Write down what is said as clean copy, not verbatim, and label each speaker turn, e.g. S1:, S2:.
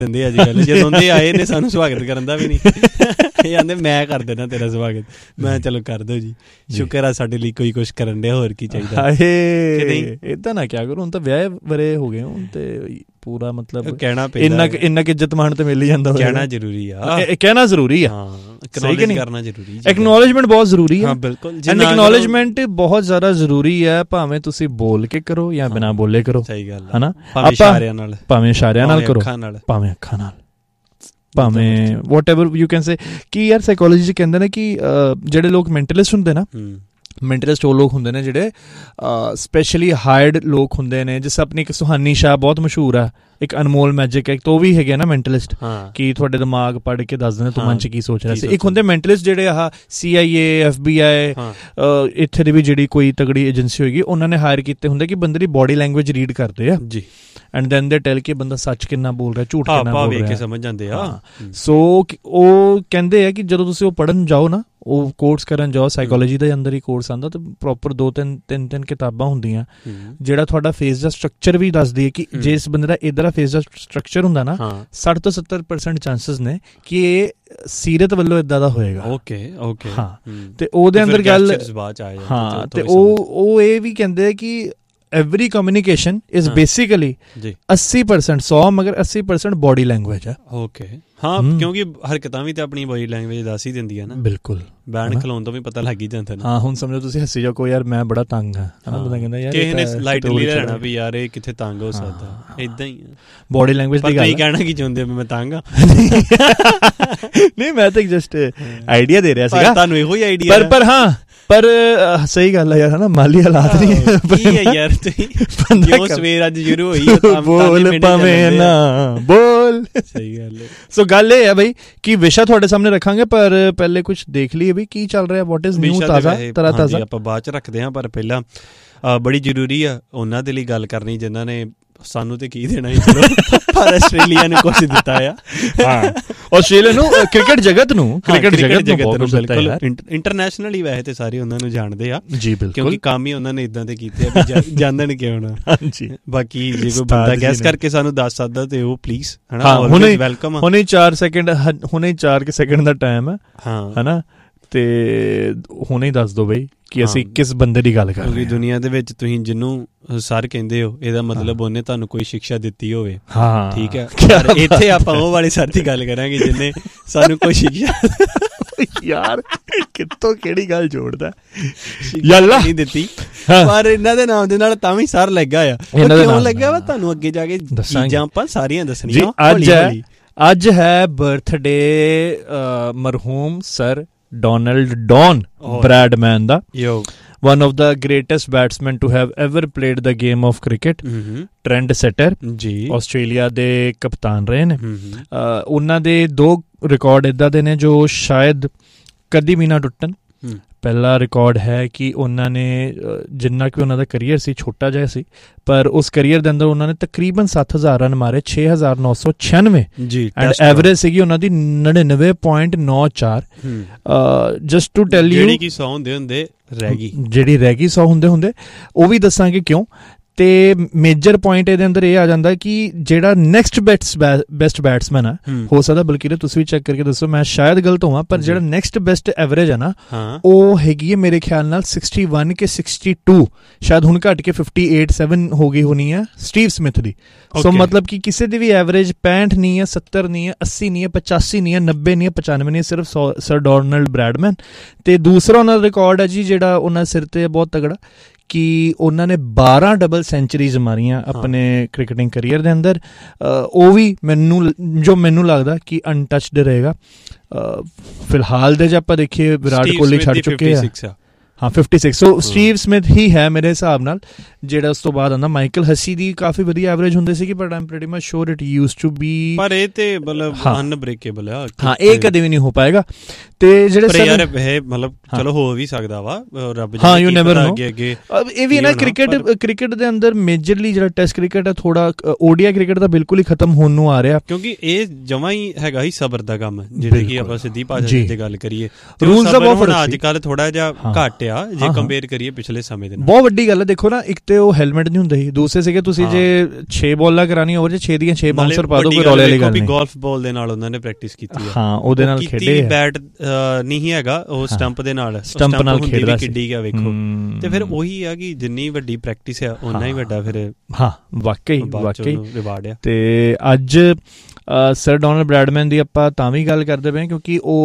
S1: ਦਿੰਦੇ ਅੱਜ ਕੱਲ੍ਹ, ਜਦੋਂ ਦੇ ਆਏ ਨੇ ਸਾਨੂੰ ਸਵਾਗਤ ਕਰਨ ਦਾ ਵੀ ਨਹੀਂ, ਇਹ ਆਂਦੇ ਮੈਂ ਕਰ ਦੇਣਾ ਤੇਰਾ ਸਵਾਗਤ। ਮੈਂ ਚਲੋ ਕਰ ਦਿਓ ਜੀ, ਸ਼ੁਕਰ ਆ ਸਾਡੇ ਲਈ ਕੋਈ ਕੁਛ ਕਰਨ ਡਿਆ, ਹੋਰ ਕੀ ਚਾਹੀਦਾ।
S2: ਏਦਾਂ ਨਾ ਕਿਆ ਕਰੋ, ਹੁਣ ਤਾਂ ਵਿਆਹ ਵਰੇ ਹੋ ਗਏ, ਹੁਣ ਤੇ ਪੂਰਾ ਮਤਲਬ
S1: ਕਹਿਣਾ ਪੈਂਦਾ,
S2: ਇੰਨਾ ਕੁ ਇੱਜ਼ਤ ਮਾਣ ਤੇ ਮਿਲ ਹੀ ਜਾਂਦਾ।
S1: ਕਹਿਣਾ ਜ਼ਰੂਰੀ ਆ,
S2: ਕਹਿਣਾ ਜ਼ਰੂਰੀ ਆ,
S1: ਐਕਨੋਲੇਜ ਕਰਨਾ ਜ਼ਰੂਰੀ,
S2: ਐਕਨੋਲੇਜਮੈਂਟ ਬਹੁਤ ਜ਼ਰੂਰੀ ਆ।
S1: ਬਿਲਕੁਲ,
S2: ਐਕਨੋਲੇਜਮੈਂਟ ਬਹੁਤ ਜ਼ਿਆਦਾ ਜ਼ਰੂਰੀ ਹੈ, ਭਾਵੇਂ ਤੁਸੀਂ ਬੋਲ ਕੇ ਕਰੋ ਜਾਂ ਬਿਨਾਂ ਬੋਲੇ ਕਰੋ।
S1: ਸਹੀ ਗੱਲ
S2: ਹੈ ਨਾ,
S1: ਭਾਵੇਂ ਇਸ਼ਾਰਿਆਂ ਨਾਲ
S2: ਕਰੋ, ਭਾਵੇਂ ਅੱਖਾਂ ਨਾਲ, ਭਾਵੇਂ whatever you can say। ਕਿ ਯਾਰ ਸਾਈਕੋਲੋਜੀ 'ਚ ਕਹਿੰਦੇ ਨੇ ਕਿ ਜਿਹੜੇ ਲੋਕ ਮੈਂਟਲਿਸਟ ਹੁੰਦੇ ਨਾ, ਮੈਂਟਲਿਸਟ ਉਹ ਲੋਕ ਹੁੰਦੇ ਨੇ ਜਿਹੜੇ ਸਪੈਸ਼ਲੀ ਹਾਇਰਡ ਲੋਕ ਹੁੰਦੇ ਨੇ। ਜਿਸ ਆਪਣੀ ਇੱਕ ਸੁਹਾਨੀ ਸ਼ਾਹ ਬਹੁਤ ਮਸ਼ਹੂਰ ਆ, ਇੱਕ ਅਨਮੋਲ ਮੈਜਿਕ ਹੈ, ਤਾਂ ਉਹ ਵੀ ਹੈਗੇ ਨਾ ਮੈਂਟਲਿਸਟ, ਕਿ ਤੁਹਾਡੇ ਦਿਮਾਗ ਪੜ੍ਹ ਕੇ ਦੱਸ ਦਿੰਦੇ ਤੂੰ ਮਨ 'ਚ ਕੀ ਸੋਚ ਰਿਹਾ ਸੀ। ਇੱਕ ਹੁੰਦੇ ਮੈਂਟਲਿਸਟ ਜਿਹੜੇ ਆਹ CIA FBI ਇੱਥੇ ਦੀ ਵੀ ਜਿਹੜੀ ਕੋਈ ਤਗੜੀ ਏਜੰਸੀ ਹੋਏਗੀ, ਉਹਨਾਂ ਨੇ ਹਾਇਰ ਕੀਤੇ ਹੁੰਦੇ ਕਿ ਬੰਦੇ ਦੀ ਬੋਡੀ ਲੈਂਗੁਏਜ ਰੀਡ ਕਰਦੇ ਆ ਜੀ, ਐਂਡ ਦੈਨ ਦੇ ਟੈਲ ਕਿ ਬੰਦਾ ਸੱਚ ਕਿੰਨਾ ਬੋਲ ਰਿਹਾ, ਝੂਠ ਕਿੰਨਾ ਬੋਲ ਰਿਹਾ, ਸਮਝ ਜਾਂਦੇ ਆ। ਸੋ ਉਹ ਕਹਿੰਦੇ ਆ ਕਿ ਜਦੋਂ ਤੁਸੀਂ ਉਹ ਪੜ੍ਹਨ ਜਾਓ ਨਾ, ਉਹ ਕੋਰਸ ਕਰਨ ਜਾਓ, ਸਾਈਕੋਲੋਜੀ ਦੇ ਅੰਦਰ ਹੀ ਕੋਰਸ ਆਉਂਦਾ, ਤਾਂ ਪ੍ਰੋਪਰ 2-3 ਕਿਤਾਬਾਂ ਹੁੰਦੀਆਂ ਜਿਹੜਾ ਤੁਹਾਡਾ ਫੇਸ ਦਾ ਸਟਰਕਚਰ ਵੀ ਦੱਸਦੀ ਹੈ ਕਿ ਜੇ ਇਸ ਬੰਦੇ ਦਾ ਇੱਧਰ ਫੇਸ ਦਾ ਸਟਰਕਚਰ ਹੁੰਦਾ ਨਾ, 60 ਤੋਂ 70% ਚਾਂਸਸ ਨੇ ਕਿ ਇਹ ਸੀਰਤ ਵੱਲੋਂ ਇੱਦਾਂ ਦਾ ਹੋਏਗਾ। ਓਕੇ ਹਾਂ, ਤੇ ਉਹਦੇ ਅੰਦਰ ਗੱਲ ਹਾਂ, ਤੇ ਉਹ ਇਹ ਵੀ ਕਹਿੰਦੇ ਆ ਕਿ every communication is basically 80% 100 ਮਗਰ 80% ਬੋਡੀ ਲੈਂਗੁਏਜ ਹੈ। ਓਕੇ ਹਾਂ, ਕਿਉਂਕਿ ਹਰਕਤਾਂ ਵੀ ਤਾਂ ਆਪਣੀ ਬੋਡੀ ਲੈਂਗੁਏਜ ਦੱਸ ਹੀ ਦਿੰਦੀ ਹੈ ਨਾ। ਬਿਲਕੁਲ, ਬੈਣ ਖਲੋਣ ਤੋਂ ਵੀ ਪਤਾ ਲੱਗ ਹੀ ਜਾਂਦਾ ਨਾ। ਹਾਂ, ਹੁਣ ਸਮਝੋ ਤੁਸੀਂ ਹੱਸੀ ਜਾਓ, ਯਾਰ ਮੈਂ ਬੜਾ ਤੰਗ ਹਾਂ, ਬੰਦਾ ਕਹਿੰਦਾ ਯਾਰ ਕਿਸੇ ਨੇ ਲਾਈਟਲੀ ਲੈਣਾ ਵੀ ਯਾਰ ਇਹ ਕਿੱਥੇ ਤੰਗ ਹੋ ਸਕਦਾ, ਏਦਾਂ ਹੀ ਬੋਡੀ ਲੈਂਗੁਏਜ ਦੀ ਗੱਲ। ਨਹੀਂ ਕਹਿਣਾ ਕੀ ਚਾਹੁੰਦੇ ਮੈਂ ਤੰਗ ਆ? ਨਹੀਂ, ਮੈਂ ਤਾਂ ਜਸਟ ਆਈਡੀਆ ਦੇ ਰਿਹਾ ਸੀਗਾ ਤੁਹਾਨੂੰ, ਇਹੋ ਹੀ ਆਈਡੀਆ। ਪਰ ਹਾਂ, ਪਰ ਸਹੀ ਗੱਲ ਹੈ ਯਾਰ, ਹਨਾ, ਮਾਲੀ ਹਾਲਾਤ ਨਹੀਂ ਹੈ ਯਾਰ। ਜੋ ਸਵੇਰ ਅੱਜ ਸ਼ੁਰੂ ਹੋਈ, ਬੋਲ ਭਾਵੇਂ ਨਾ ਬੋਲ, ਸਹੀ ਗੱਲ ਹੈ। ਸੋ ਗੱਲ ਇਹ ਹੈ ਬਈ ਕਿ ਵਿਸ਼ਾ ਤੁਹਾਡੇ ਸਾਹਮਣੇ ਰੱਖਾਂਗੇ, ਪਰ ਪਹਿਲੇ ਕੁਛ ਦੇਖ ਲਈਏ ਬਈ ਕੀ ਚੱਲ ਰਿਹਾ, ਵਾਟ ਇਜ਼ ਨਿਊ, ਤਾਜ਼ਾ ਤਰਾ ਤਾਜ਼ਾ। ਆਪਾਂ ਬਾਅਦ ਚ ਰੱਖਦੇ ਹਾਂ, ਪਰ ਪਹਿਲਾਂ ਬੜੀ ਜ਼ਰੂਰੀ ਆ ਉਹਨਾਂ ਦੇ ਲਈ ਗੱਲ ਕਰਨੀ ਜਿਨ੍ਹਾਂ ਨੇ ਸਾਨੂੰ ਤੇ ਕੀ ਦੇਣਾ, ਚਲੋ, ਪਰ ਆਸਟ੍ਰੇਲੀਆ ਨੂੰ ਕੁਛ ਦਿੱਤਾ ਆ। ਹਾਂ, ਆਸਟ੍ਰੇਲੀਆ ਨੂੰ, ਕ੍ਰਿਕਟ ਜਗਤ ਨੂੰ ਬਿਲਕੁਲ ਇੰਟਰਨੈਸ਼ਨਲੀ, ਵੈਸੇ ਤੇ ਸਾਰੇ ਉਹਨਾਂ ਨੂੰ ਜਾਣਦੇ ਆ ਜੀ, ਕਿਉਂਕਿ ਕੰਮ ਹੀ ਉਹਨਾਂ ਨੇ ਇਦਾਂ ਦੇ ਕੀਤੇ ਆ, ਜਾਣਨ ਕਿਉਂ ਨਾ। ਹਾਂਜੀ, ਬਾਕੀ ਜੇ ਕੋਈ ਬੰਦਾ ਗੈਸ ਕਰਕੇ ਸਾਨੂੰ ਦੱਸ ਸਕਦਾ ਤੇ ਉਹ ਪਲੀਜ਼, ਹਨਾ, ਵੈਲਕਮ। ਹੁਣੇ 4 ਸੈਕਿੰਡ ਦਾ ਟਾਈਮ ਹੈ, ਹਨਾ, ਤੇ ਹੁਣੇ ਹੀ ਦੱਸ ਦੋ ਬਈ ਕਿ ਅਸੀਂ ਕਿਸ ਬੰਦੇ ਦੀ ਗੱਲ ਕਰ ਰਹੇ ਹਾਂ। ਦੁਨੀਆ ਦੇ ਵਿੱਚ ਤੁਸੀਂ ਜਿਹਨੂੰ ਸਰ ਕਹਿੰਦੇ ਹੋ, ਇਹਦਾ ਮਤਲਬ ਉਹਨੇ ਤੁਹਾਨੂੰ ਕੋਈ ਸਿੱਖਿਆ ਦਿੱਤੀ ਹੋਵੇ। ਹਾਂ, ਠੀਕ ਹੈ। ਇੱਥੇ ਆਪਾਂ ਉਹ ਵਾਲੇ ਸਰ ਦੀ ਗੱਲ ਕਰਾਂਗੇ ਜਿਹਨੇ ਸਾਨੂੰ ਕੋਈ ਸਿੱਖਿਆ ਯਾਰ ਕਿੱਥੋਂ ਕਿਹੜੀ ਗੱਲ ਜੋੜਦਾ ਯਾਲਾ ਨਹੀਂ ਦਿੱਤੀ, ਪਰ ਇਹਨਾਂ ਦੇ ਨਾਮ ਦੇ ਨਾਲ ਤਾਂ ਵੀ ਸਰ ਲੱਗਾ ਆ। ਕਿਉਂ ਲੱਗਾ ਵਾ ਤੁਹਾਨੂੰ ਅੱਗੇ ਜਾ ਕੇ ਚੀਜ਼ਾਂ ਆਪਾਂ ਸਾਰੀਆਂ ਦੱਸਣੀਆਂ। ਅੱਜ ਹੈ birthday ਮਰਹੂਮ sir Donald Don ਬ੍ਰੈਡਮੈਨ the, one of the greatest batsmen to have ever played the game of cricket, trend setter ਜੀ, ਆਸਟ੍ਰੇਲੀਆ ਦੇ ਕਪਤਾਨ ਰਹੇ ਨੇ। ਉਹਨਾਂ ਦੇ 2 ਰਿਕਾਰਡ ਇੱਦਾਂ ਦੇ ਨੇ ਜੋ ਸ਼ਾਇਦ ਕਦੀ ਵੀ ਨਾ ਟੁੱਟਣ। ਪਹਿਲਾ ਰਿਕਾਰਡ ਹੈ ਕਿ ਉਹਨਾਂ ਨੇ, ਜਿੰਨਾ ਕਿ ਉਹਨਾਂ ਦਾ ਕਰੀਅਰ ਸੀ ਛੋਟਾ ਜਿਹਾ ਸੀ, ਪਰ ਉਸ ਕਰੀਅਰ ਦੇ ਅੰਦਰ ਉਹਨਾਂ ਨੇ ਤਕਰੀਬਨ 7000 ਰਨ ਮਾਰੇ, 6996 ਜੀ, ਐਂਡ ਐਵਰੇਜ ਸੀਗੀ ਉਹਨਾਂ ਦੀ 99.94। ਜਸਟ ਟੂ ਟੈਲ ਯੂ, ਜਿਹੜੀ ਕਿ 100 ਹੁੰਦੇ ਰਹਿ ਗਈ 100 ਹੁੰਦੇ ਉਹ ਵੀ ਦੱਸਾਂਗੇ ਕਿਉਂ। ਤੇ ਮੇਜਰ ਪੁਆਇੰਟ ਇਹਦੇ ਅੰਦਰ ਇਹ ਆ ਜਾਂਦਾ ਕਿ ਜਿਹੜਾ ਨੈਕਸਟ ਬੈਸਟ ਬੈਟਸਮੈਨ ਆ, ਹੋ ਸਕਦਾ ਬਲਕਿ ਤੁਸੀਂ ਵੀ ਚੈੱਕ ਕਰਕੇ ਦੱਸੋ, ਮੈਂ ਸ਼ਾਇਦ ਗਲਤ ਹੋਵਾਂ, ਪਰ ਜਿਹੜਾ ਨੈਕਸਟ ਬੈਸਟ ਐਵਰੇਜ ਆ ਨਾ, ਉਹ ਹੈਗੀ ਹੈ ਮੇਰੇ ਖਿਆਲ ਨਾਲ 61 ਕਿ 62, ਸ਼ਾਇਦ ਹੁਣ ਘੱਟ ਕੇ 58-7 ਹੋ ਗਈ ਹੋਣੀ ਹੈ ਸਟੀਵ ਸਮਿਥ ਦੀ। ਸੋ ਮਤਲਬ ਕਿ ਕਿਸੇ ਦੀ ਵੀ ਐਵਰੇਜ 65 ਨਹੀਂ ਹੈ, 70 ਨਹੀਂ ਹੈ, 80 ਨਹੀਂ ਹੈ, 85 ਨਹੀਂ ਹੈ, 90 ਨਹੀਂ ਹੈ, 95 ਨਹੀਂ ਹੈ, ਸਿਰਫ ਸਰ ਡੋਨਲਡ ਬ੍ਰੈਡਮੈਨ। ਤੇ ਦੂਸਰਾ ਉਹਨਾਂ ਦਾ ਰਿਕਾਰਡ ਹੈ ਜੀ ਜਿਹੜਾ ਉਹਨਾਂ ਸਿਰ ਤੇ ਬਹੁਤ ਤਗੜਾ, ਕਿ ਉਹਨਾਂ ਨੇ 12 ਡਬਲ ਸੈਂਚਰੀਜ਼ ਮਾਰੀਆਂ ਆਪਣੇ ਕ੍ਰਿਕਟਿੰਗ ਕਰੀਅਰ ਦੇ ਅੰਦਰ। ਉਹ ਵੀ ਮੈਨੂੰ ਲੱਗਦਾ ਕਿ ਅਨਟੱਚਡ ਰਹੇਗਾ ਫਿਲਹਾਲ ਦੇ। ਜੇ ਆਪਾਂ ਦੇਖੀਏ ਵਿਰਾਟ ਕੋਹਲੀ ਛੱਡ ਚੁੱਕੇ ਆ, ਹਾਂ 56। ਸੋ ਸਟੀਵ ਸਮਿਥ ਹੀ ਹੈ ਮੇਰੇ ਹਿਸਾਬ ਨਾਲ। ਜਿਹੜਾ ਉਸ ਤੋਂ ਬਾਅਦ ਆਉਂਦਾ ਮਾਈਕਲ ਹਸੀ ਦੀ ਕਾਫੀ ਵਧੀਆ ਐਵਰੇਜ ਹੁੰਦੀ ਸੀਗੀ, but Aam pretty much sure it used to be, ਪਰ ਇਹ ਤੇ ਮਤਲਬ ਅਨਬ੍ਰੇਕੇਬਲ ਆ। ਹਾਂ, ਇਹ ਕਦੇ ਵੀ ਨਹੀਂ ਹੋ ਪਾਏਗਾ। ਤੇ ਜਿਹੜੇ ਯਾਰ ਇਹ ਮਤਲਬ ਚਲੋ ਹੋ ਵੀ ਸਕਦਾ ਵਾ, ਰੱਬ ਹਾਂ, ਯੂ ਨੈਵਰ ਨੋ। ਇਹ ਵੀ ਨਾ ਕ੍ਰਿਕਟ ਦੇ ਅੰਦਰ ਮੇਜਰਲੀ ਜਿਹੜਾ ਟੈਸਟ ਕ੍ਰਿਕਟ ਹੈ, ਥੋੜਾ ODI ਕ੍ਰਿਕਟ ਤਾਂ ਬਿਲਕੁਲ ਹੀ ਖਤਮ ਹੋਣ ਨੂੰ ਆ ਰਿਹਾ, ਕਿਉਂਕਿ ਇਹ ਜਮਾਂ ਹੀ ਹੈਗਾ ਹੀ ਸਬਰ ਦਾ ਕੰਮ, ਜਿਹੜੇ ਕਿ ਆਪਾਂ ਸਿੱਧੀ ਭਾਸ਼ਾ ਦੀ ਗੱਲ ਕਰੀਏ। ਰੂਲਸ ਦਾ ਬਹੁਤ ਅੱਜ ਕੱਲ੍ਹ ਥੋੜਾ ਜਿਹਾ ਘੱਟ
S1: ਆ ਜੇ ਕੰਪੇਅਰ ਕਰੀਏ ਪਿਛਲੇ ਸਮੇਂ ਦੇ ਨਾਲ।
S2: ਬਹੁਤ ਵੱਡੀ ਗੱਲ ਹੈ। ਦੇਖੋ ਨਾ, ਇੱਕ ਤੇ ਉਹ ਹੈਲਮਟ ਨਹੀਂ ਹੁੰਦੇ ਸੀ, ਦੂਸਰੇ ਸੀਗੇ ਤੁਸੀਂ ਜੇ 6 ਬਾਲਾਂ ਕਰਾਉਣੀ ਹੋਵੇ 6 ਦੀਆਂ 6 ਬਾਉਂਸਰ ਪਾ ਦੋ, ਕੋਈ ਰੌਲੇ ਵਾਲੀ ਗੱਲ ਨਹੀਂ।
S1: ਗੋਲਫ ਬਾਲ ਦੇ ਨਾਲ ਉਹਨਾਂ ਨੇ ਪ੍ਰੈਕਟਿਸ ਕੀਤੀ ਆ।
S2: ਹਾਂ, ਉਹਦੇ ਨਾਲ ਖੇਡੇ।
S1: ਬੈਟ ਨਹੀਂ ਹੈਗਾ, ਉਹ ਸਟੰਪ ਦੇ ਨਾਲ
S2: ਖੇਡਦਾ ਸੀ।
S1: ਕਿੱਡੀ ਗਿਆ ਵੇਖੋ। ਤੇ ਫਿਰ ਉਹੀ ਆ ਕਿ ਜਿੰਨੀ ਵੱਡੀ ਪ੍ਰੈਕਟਿਸ ਆ ਓਨਾ ਹੀ ਵੱਡਾ ਫਿਰ
S2: ਵਾਕਈ
S1: ਰਿਵਾਰਡ ਆ।
S2: ਤੇ ਅੱਜ ਸਰ ਡੋਨਲਡ ਬ੍ਰੈਡਮੈਨ ਦੀ ਆਪਾਂ ਤਾਂ ਵੀ ਗੱਲ ਕਰਦੇ ਪਏ ਕਿਉਂਕਿ ਉਹ